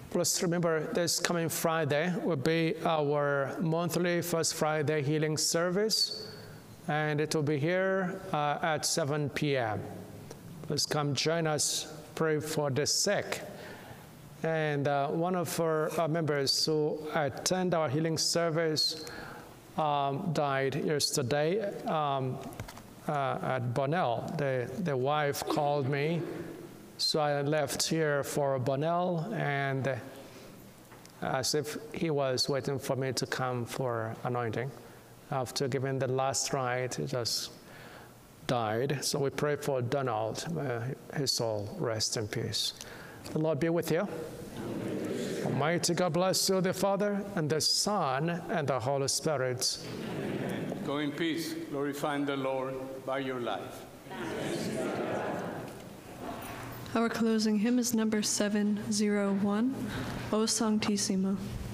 Please remember, this coming Friday will be our monthly First Friday healing service, and it will be here at 7 p.m. Please come join us, pray for the sick. And one of our members who attend our healing service died yesterday at Bonnell. The wife called me, so I left here for Bonnell, and as if he was waiting for me to come for anointing. After giving the last rite, he just died. So we pray for Donald. His soul rest in peace. The Lord be with you. Almighty God bless you, the Father, and the Son, and the Holy Spirit. Amen. Go in peace, glorifying the Lord by your life. Our closing hymn is number 701, O Sanctissima.